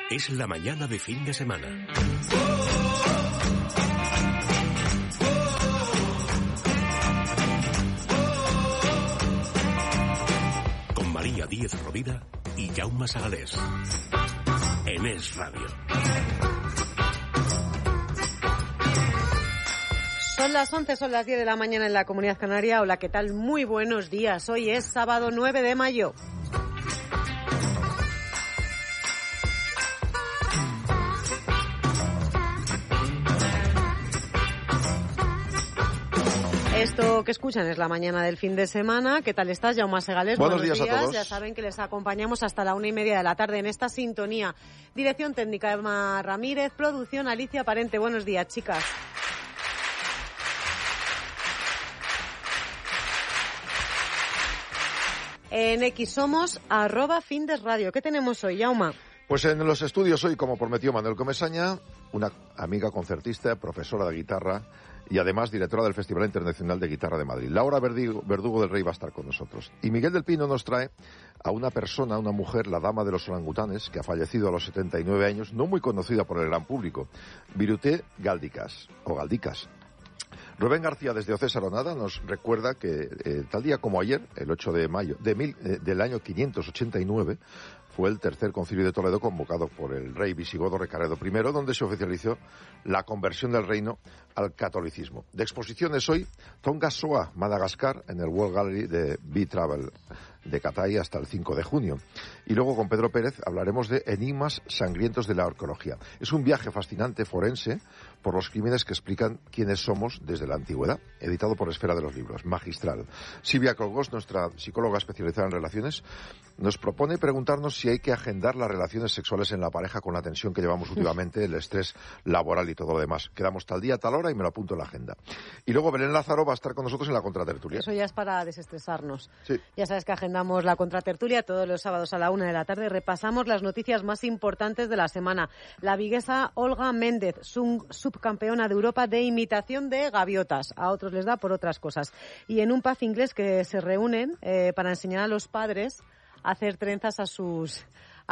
Es la mañana de fin de semana. Con María Díez Rovira y Jaume Sagalés. En Es Radio. Son las 11, son las 10 de la mañana en la Comunidad Canaria. Hola, ¿qué tal? Muy buenos días. Hoy es sábado 9 de mayo. Esto que escuchan es la mañana del fin de semana. ¿Qué tal estás, Jaume Segales? Buenos días a todos. Ya saben que les acompañamos hasta la 1:30 de la tarde en esta sintonía. Dirección técnica, Emma Ramírez. Producción, Alicia Parente. Buenos días, chicas. En X somos @Findesradio. ¿Qué tenemos hoy, Jaume? Pues en los estudios hoy, como prometió Manuel Comesaña, una amiga concertista, profesora de guitarra y además directora del Festival Internacional de Guitarra de Madrid. Laura Verdugo del Rey va a estar con nosotros. Y Miguel del Pino nos trae a una persona, una mujer, la dama de los orangutanes, que ha fallecido a los 79 años, no muy conocida por el gran público, Biruté Galdicas, o Galdicas. Rubén García desde Ocesa Aronada nos recuerda que tal día como ayer, el 8 de mayo del año 589, fue el tercer concilio de Toledo convocado por el rey visigodo Recaredo I, donde se oficializó la conversión del reino al catolicismo. De exposiciones hoy, Tonga Soa, Madagascar, en el World Gallery de B-Travel de Catay hasta el 5 de junio. Y luego con Pedro Pérez hablaremos de Enigmas sangrientos de la arqueología. Es un viaje fascinante forense por los crímenes que explican quiénes somos desde la antigüedad, editado por Esfera de los Libros, magistral. Silvia Colgós, nuestra psicóloga especializada en relaciones, nos propone preguntarnos si hay que agendar las relaciones sexuales en la pareja con la tensión que llevamos últimamente, el estrés laboral y todo lo demás. Quedamos tal día, tal hora y me lo apunto en la agenda. Y luego Belén Lázaro va a estar con nosotros en la contratertulia. Eso ya es para desestresarnos. Sí. Ya sabes que agendamos la contratertulia todos los sábados a la 1 de la tarde. Repasamos las noticias más importantes de la semana. La viguesa Olga Méndez, subcampeona de Europa de imitación de gaviotas. A otros les da por otras cosas. Y en un pub inglés que se reúnen para enseñar a los padres a hacer trenzas a sus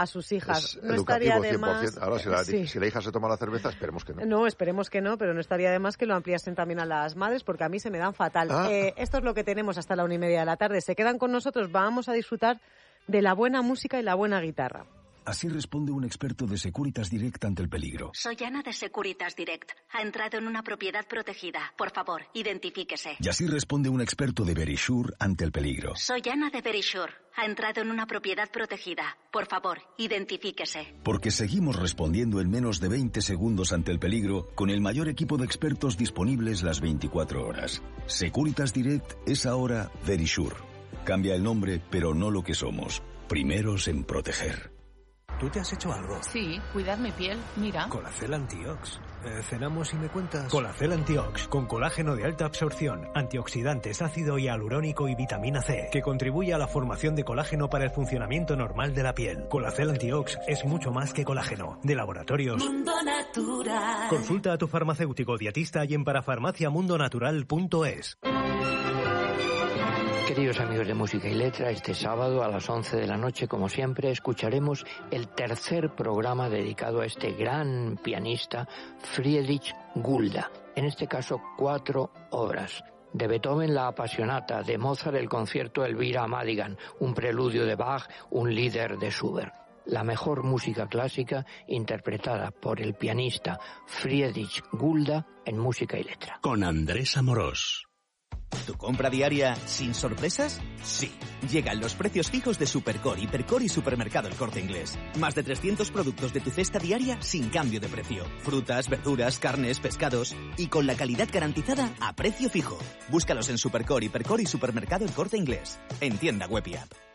hijas. Es no estaría de 100%. más. Ahora, si la hija se toma la cerveza, esperemos que no. No, esperemos que no, pero no estaría de más que lo ampliasen también a las madres, porque a mí se me dan fatal. Esto es lo que tenemos hasta la 1:30 de la tarde. Se quedan con nosotros, vamos a disfrutar de la buena música y la buena guitarra. Así responde un experto de Securitas Direct ante el peligro. Soy Ana de Securitas Direct. Ha entrado en una propiedad protegida. Por favor, identifíquese. Y así responde un experto de Verisure ante el peligro. Soy Ana de Verisure. Ha entrado en una propiedad protegida. Por favor, identifíquese. Porque seguimos respondiendo en menos de 20 segundos ante el peligro con el mayor equipo de expertos disponibles las 24 horas. Securitas Direct es ahora Verisure. Cambia el nombre, pero no lo que somos. Primeros en proteger. ¿Tú te has hecho algo? Sí, cuidad mi piel, mira. Colacel Antiox. Cenamos y me cuentas. Colacel Antiox, con colágeno de alta absorción, antioxidantes, ácido hialurónico y vitamina C, que contribuye a la formación de colágeno para el funcionamiento normal de la piel. Colacel Antiox es mucho más que colágeno. De Laboratorios Mundo Natural. Consulta a tu farmacéutico dietista y en parafarmaciamundonatural.es. Queridos amigos de Música y Letra, este sábado a las 11 de la noche, como siempre, escucharemos el tercer programa dedicado a este gran pianista, Friedrich Gulda. En este caso, 4 obras. De Beethoven, la Apasionata; de Mozart, el concierto Elvira Madigan; un preludio de Bach; un líder de Schubert. La mejor música clásica interpretada por el pianista Friedrich Gulda en Música y Letra. Con Andrés Amorós. ¿Tu compra diaria sin sorpresas? Sí. Llegan los precios fijos de Supercore, Hipercore y Supermercado El Corte Inglés. Más de 300 productos de tu cesta diaria sin cambio de precio. Frutas, verduras, carnes, pescados y con la calidad garantizada a precio fijo. Búscalos en Supercore, Hipercore y Supermercado El Corte Inglés. En tienda web y app.